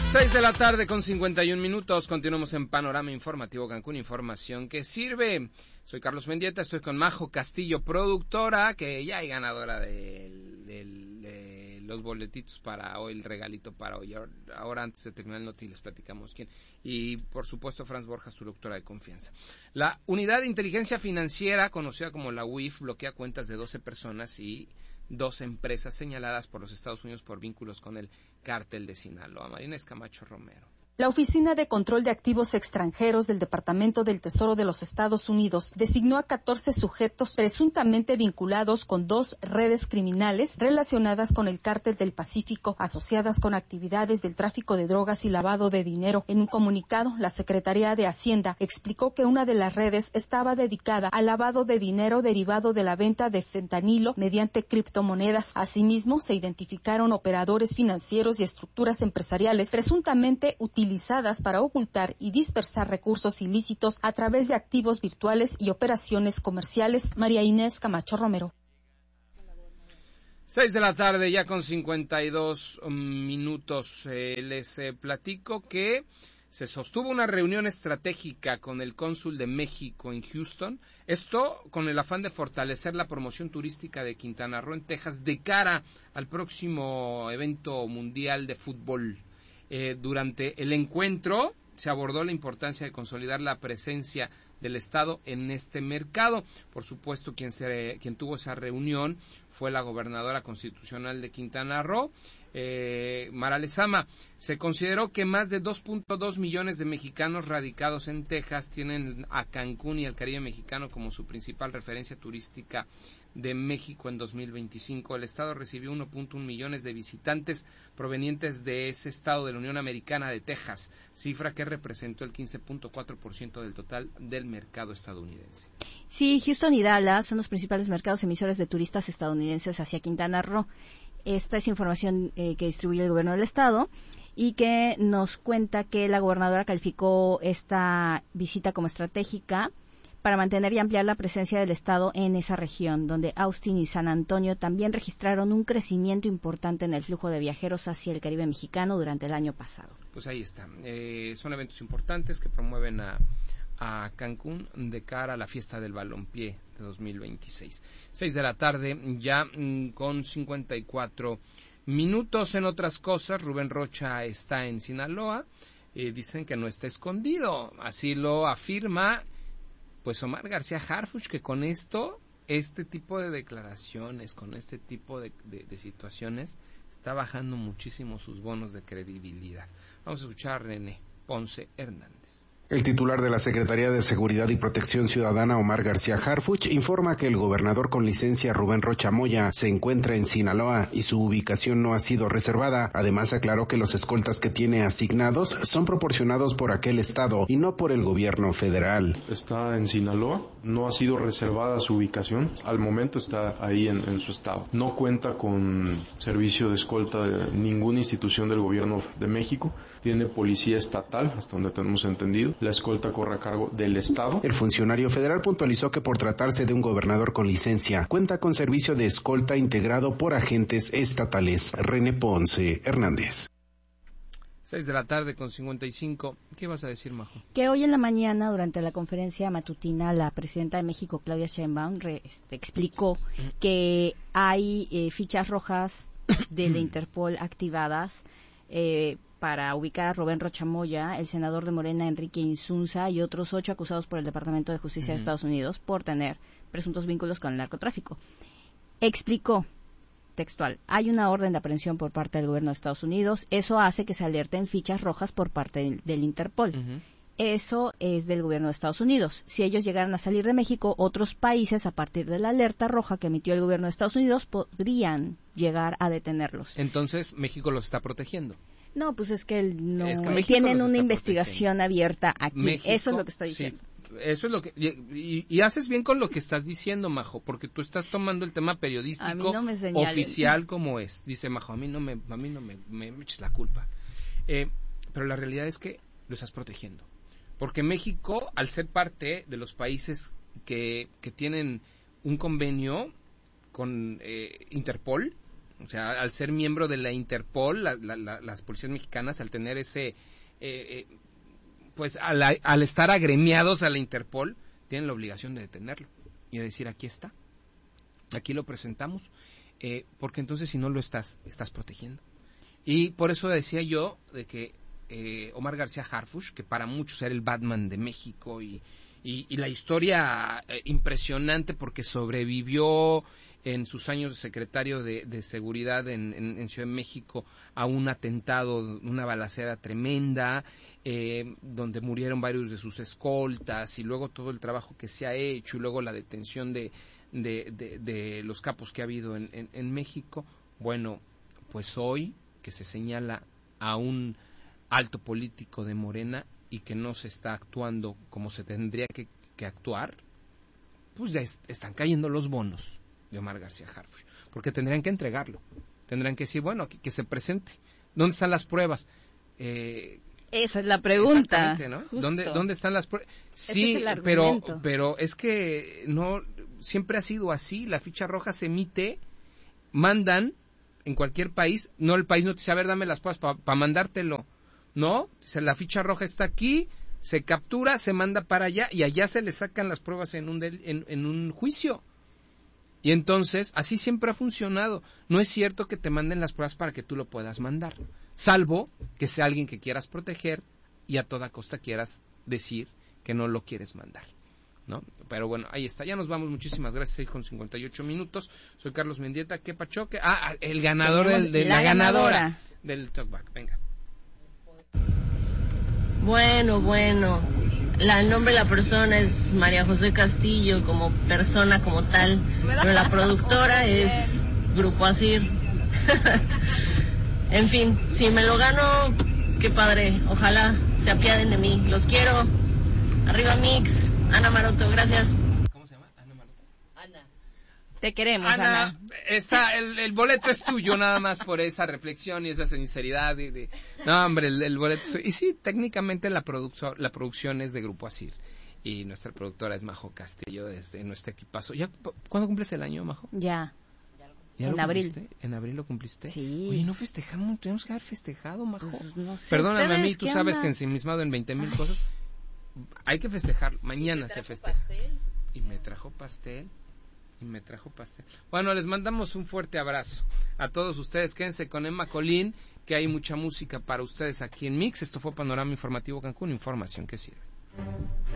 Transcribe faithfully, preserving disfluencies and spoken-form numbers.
Seis de la tarde con cincuenta y un minutos, continuamos en Panorama Informativo Cancún, información que sirve. Soy Carlos Mendieta, estoy con Majo Castillo, productora, que ya hay ganadora de, de, de los boletitos para hoy, el regalito para hoy. Ahora, antes de terminar el noti, les platicamos quién. Y, por supuesto, Franz Borjas, tu doctora de confianza. La Unidad de Inteligencia Financiera, conocida como la U I F, bloquea cuentas de doce personas y dos empresas señaladas por los Estados Unidos por vínculos con el cártel de Sinaloa. Marina Escamacho Romero. La Oficina de Control de Activos Extranjeros del Departamento del Tesoro de los Estados Unidos designó a catorce sujetos presuntamente vinculados con dos redes criminales relacionadas con el Cártel del Pacífico, asociadas con actividades del tráfico de drogas y lavado de dinero. En un comunicado, la Secretaría de Hacienda explicó que una de las redes estaba dedicada al lavado de dinero derivado de la venta de fentanilo mediante criptomonedas. Asimismo, se identificaron operadores financieros y estructuras empresariales presuntamente utilizadas utilizadas para ocultar y dispersar recursos ilícitos a través de activos virtuales y operaciones comerciales. María Inés Camacho Romero. Seis de la tarde, ya con cincuenta y dos minutos. Eh, les eh, platico que se sostuvo una reunión estratégica con el cónsul de México en Houston. Esto con el afán de fortalecer la promoción turística de Quintana Roo en Texas de cara al próximo evento mundial de fútbol. Eh, durante el encuentro se abordó la importancia de consolidar la presencia del Estado en este mercado. Por supuesto, quien, se, quien tuvo esa reunión fue la gobernadora constitucional de Quintana Roo, eh, Mara Lezama. Se consideró que más de dos punto dos millones de mexicanos radicados en Texas tienen a Cancún y al Caribe mexicano como su principal referencia turística de México en dos mil veinticinco. El estado recibió uno punto uno millones de visitantes provenientes de ese estado de la Unión Americana de Texas, cifra que representó el quince punto cuatro por ciento del total del mercado estadounidense. Sí, Houston y Dallas son los principales mercados emisores de turistas estadounidenses hacia Quintana Roo. Esta es información eh, que distribuye el gobierno del estado y que nos cuenta que la gobernadora calificó esta visita como estratégica para mantener y ampliar la presencia del Estado en esa región, donde Austin y San Antonio también registraron un crecimiento importante en el flujo de viajeros hacia el Caribe mexicano durante el año pasado. Pues ahí está. Eh, son eventos importantes que promueven a, a Cancún de cara a la fiesta del balompié de dos mil veintiséis. Seis de la tarde, ya mm, con cincuenta y cuatro minutos. En otras cosas, Rubén Rocha está en Sinaloa. Eh, dicen que no está escondido. Así lo afirma pues Omar García Harfuch, que con esto, este tipo de declaraciones, con este tipo de, de, de situaciones, está bajando muchísimo sus bonos de credibilidad. Vamos a escuchar a René Ponce Hernández. El titular de la Secretaría de Seguridad y Protección Ciudadana, Omar García Harfuch, informa que el gobernador con licencia Rubén Rocha Moya se encuentra en Sinaloa y su ubicación no ha sido reservada. Además, aclaró que los escoltas que tiene asignados son proporcionados por aquel estado y no por el gobierno federal. Está en Sinaloa, no ha sido reservada su ubicación, al momento está ahí en, en su estado. No cuenta con servicio de escolta de ninguna institución del gobierno de México, tiene policía estatal, hasta donde tenemos entendido. La escolta corre a cargo del Estado. El funcionario federal puntualizó que por tratarse de un gobernador con licencia, cuenta con servicio de escolta integrado por agentes estatales. René Ponce Hernández. Seis de la tarde con cincuenta y cinco. ¿Qué vas a decir, Majo? Que hoy en la mañana, durante la conferencia matutina, la presidenta de México, Claudia Sheinbaum, re, este, explicó que hay eh, fichas rojas de la Interpol activadas eh, para ubicar a Rubén Rocha Moya, el senador de Morena Enrique Insunza y otros ocho acusados por el Departamento de Justicia uh-huh. de Estados Unidos por tener presuntos vínculos con el narcotráfico. Explicó, textual, hay una orden de aprehensión por parte del gobierno de Estados Unidos, eso hace que se alerten fichas rojas por parte del, del Interpol. Uh-huh. Eso es del gobierno de Estados Unidos. Si ellos llegaran a salir de México, otros países, a partir de la alerta roja que emitió el gobierno de Estados Unidos, podrían llegar a detenerlos. Entonces, México los está protegiendo. No, pues es que, él no, es que tienen una investigación abierta aquí. México, eso es lo que está diciendo. Sí, eso es lo que y, y haces bien con lo que estás diciendo, Majo, porque tú estás tomando el tema periodístico no oficial como es. Dice Majo, a mí no me, a mí no me, me, me eches la culpa. Eh, pero la realidad es que lo estás protegiendo, porque México, al ser parte de los países que que tienen un convenio con eh, Interpol, O sea, al ser miembro de la Interpol, la, la, la, las policías mexicanas, al tener ese, eh, eh, pues al, al estar agremiados a la Interpol, tienen la obligación de detenerlo y de decir, aquí está, aquí lo presentamos, eh, porque entonces si no lo estás, estás protegiendo. Y por eso decía yo de que eh, Omar García Harfuch, que para muchos era el Batman de México y, y, y la historia eh, impresionante porque sobrevivió en sus años de secretario de, de Seguridad en, en, en Ciudad de México a un atentado, una balacera tremenda, eh, donde murieron varios de sus escoltas, y luego todo el trabajo que se ha hecho, y luego la detención de, de, de, de los capos que ha habido en, en, en México. Bueno, pues hoy que se señala a un alto político de Morena y que no se está actuando como se tendría que, que actuar, pues ya est- están cayendo los bonos de Omar García Harfuch, porque tendrían que entregarlo, tendrían que decir, bueno, que, que se presente, ¿dónde están las pruebas? Eh, Esa es la pregunta, ¿no? ¿Dónde, ¿Dónde están las pruebas? Sí, es el pero, argumento. pero es que no, siempre ha sido así, la ficha roja se emite, mandan en cualquier país, no el país no te dice, a ver, dame las pruebas para pa mandártelo, no, dice, la ficha roja está aquí, se captura, se manda para allá y allá se le sacan las pruebas en un, del, en, en un juicio. Y entonces, así siempre ha funcionado. No es cierto que te manden las pruebas para que tú lo puedas mandar, salvo que sea alguien que quieras proteger y a toda costa quieras decir que no lo quieres mandar, ¿no? Pero bueno, ahí está. Ya nos vamos. Muchísimas gracias. seis con cincuenta y ocho minutos. Soy Carlos Mendieta. ¿Qué pachoque? Ah, el ganador del, de la, la ganadora, ganadora del Talkback. Venga. Bueno, bueno. La, el nombre de la persona es María José Castillo, como persona, como tal, pero la productora es Grupo Asir. En fin, si me lo gano, qué padre, ojalá se apiaden de mí. Los quiero. Arriba Mix, Ana Maroto, gracias. ¿Cómo se llama? Ana Maroto. Ana. Te queremos, Ana. Ana. Está, el, el boleto es tuyo, nada más por esa reflexión y esa sinceridad. Y de, no, hombre, el, el boleto es, y sí, técnicamente la, producción la producción es de Grupo Asir. Y nuestra productora es Majo Castillo, desde nuestro equipazo. ¿Ya, ¿Cuándo cumples el año, Majo? Ya. ¿Ya en lo abril. Cumpliste? ¿En abril lo cumpliste? Sí. Oye, no festejamos, tenemos que haber festejado, Majo. Pues, no sé, Perdóname a mí, tú sabes onda? que ensimismado en veinte mil cosas. Hay que festejar, mañana se festeja. Pastel, y me trajo pastel. Y me trajo pastel. Bueno, les mandamos un fuerte abrazo a todos ustedes. Quédense con Emma Colín, que hay mucha música para ustedes aquí en Mix. Esto fue Panorama Informativo Cancún, información que sirve.